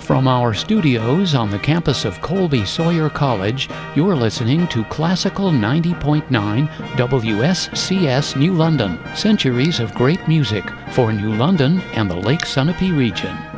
From our studios on the campus of Colby Sawyer College, you're listening to Classical 90.9 WSCS New London, centuries of great music for New London and the Lake Sunapee region.